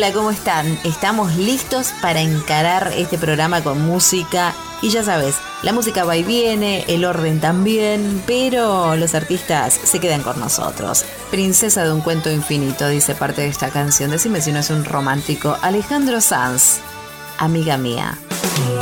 Hola, ¿cómo están? Estamos listos para encarar este programa con música. Y ya sabes, la música va y viene, el orden también, pero los artistas se quedan con nosotros. Princesa de un cuento infinito, dice parte de esta canción. Decime si no es un romántico. Alejandro Sanz, amiga mía.